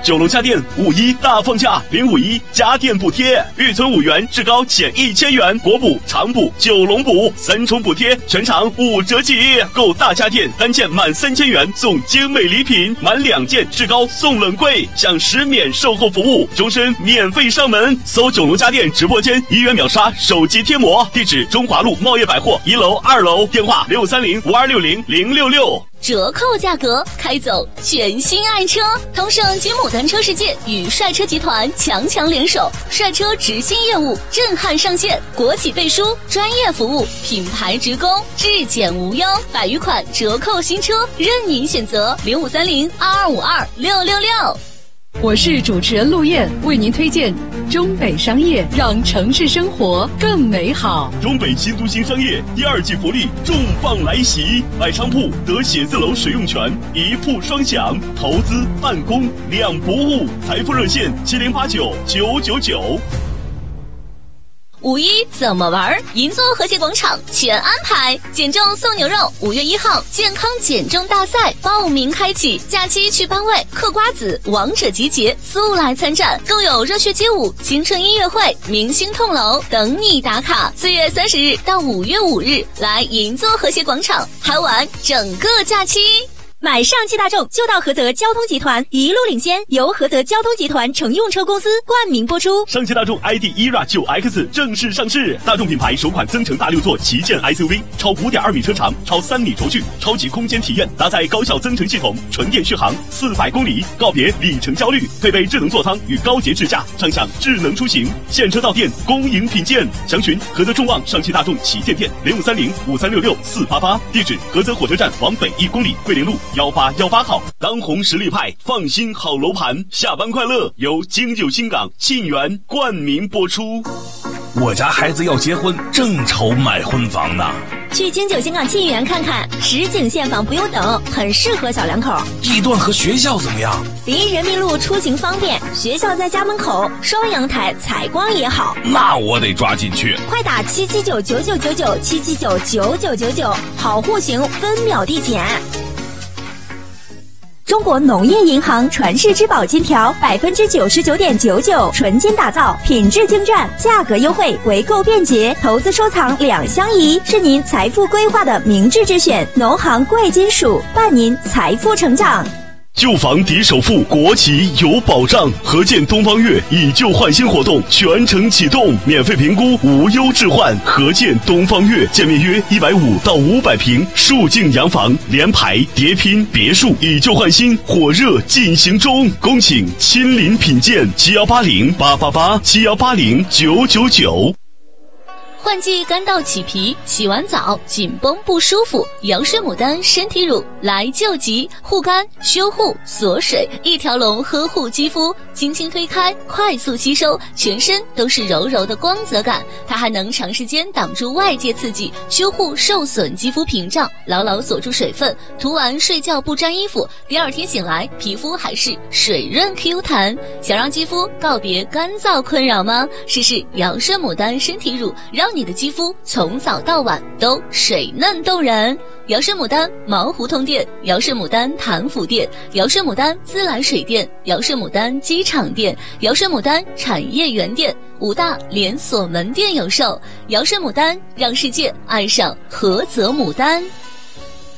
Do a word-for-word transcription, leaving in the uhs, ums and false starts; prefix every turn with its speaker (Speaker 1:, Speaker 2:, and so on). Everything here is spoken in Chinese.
Speaker 1: 九龙家电五一大放价，零五一家电补贴，预存五元，至高减一千元，国补、长补、九龙补三重补贴，全场五折起。购大家电单件满三千元送精美礼品，满两件至高送冷柜，享十免售后服务，终身免费上门。搜九龙家电直播间，一元秒杀手机贴膜，地址中华路茂业百货一楼、二楼，电话六三零五二六零零六六。
Speaker 2: 折扣价格，开走全新爱车。同盛吉姆单车世界与帅车集团强强联手，帅车直信业务震撼上线，国企背书，专业服务，品牌直供，质检无忧，百余款折扣新车任您选择。零五三零二二五二六六六。
Speaker 3: 我是主持人陆燕，为您推荐中北商业，让城市生活更美好。
Speaker 1: 中北新都新商业第二季福利重磅来袭，买商铺得写字楼使用权，一铺双享，投资办公两不误。财富热线七零八九九九九。
Speaker 2: 五一怎么玩？银座和谐广场全安排，减重送牛肉，五月一号健康减重大赛报名开启，假期去班委嗑瓜子，王者集结，速来参战，更有热血街舞、青春音乐会、明星痛楼等你打卡。四月三十日到五月五日，来银座和谐广场嗨玩整个假期。
Speaker 4: 买上汽大众就到菏泽交通集团，一路领先，由菏泽交通集团乘用车公司冠名播出。
Speaker 1: 上汽大众 I D E R A 九 X 正式上市，大众品牌首款增程大六座旗舰 S U V， 超 五点二米车长，超三米轴距，超级空间体验，搭载高效增程系统，纯电续航四百公里，告别里程焦虑，配备智能座舱与高节智驾，畅享智能出行。现车到店，恭迎品鉴。详询菏泽众旺上汽大众旗舰店零五三零五三六六四八八，地址菏泽火车站往北一公里，桂林路幺八幺八号。当红实力派，放心好楼盘，下班快乐由京九新港沁园冠名播出。
Speaker 5: 我家孩子要结婚，正愁买婚房呢。
Speaker 4: 去京九新港沁园看看，实景现房不用等，很适合小两口。
Speaker 5: 地段和学校怎么样？
Speaker 4: 离人民路出行方便，学校在家门口，双阳台，采光也好。
Speaker 5: 那我得抓紧去，
Speaker 4: 快打七七九九九九九七七九九九九九，好户型分秒递减。中国农业银行传世之宝金条，百分之九十九点九九纯金打造，品质精湛，价格优惠，回购便捷，投资收藏两相宜，是您财富规划的明智之选。农行贵金属伴您财富成长。
Speaker 1: 旧房抵首付，国企有保障。合建东方悦以旧换新活动全程启动，免费评估，无忧置换。合建东方悦，建面约一百五到五百平，竖境洋房，联排、叠拼、别墅，以旧换新，火热进行中。恭请亲临品鉴，七幺八零八八八七幺八零九九九。
Speaker 2: 换季干燥起皮，洗完澡紧绷不舒服，羊水牡丹身体乳来救急，护肝修护锁水，一条龙呵护肌肤，轻轻推开，快速吸收，全身都是柔柔的光泽感。它还能长时间挡住外界刺激，修护受损肌肤屏障，牢牢锁住水分，涂完睡觉不沾衣服，第二天醒来皮肤还是水润 Q 弹。想让肌肤告别干燥困扰吗？试试羊水牡丹身体乳，让你的肌肤从早到晚都水嫩动人。瑶生牡丹毛胡同店，瑶生牡丹潭府店，瑶生牡丹自来水店，瑶生牡丹机场店，瑶生牡丹产业园店，五大连锁门店有售。瑶生牡丹，让世界爱上菏泽牡丹。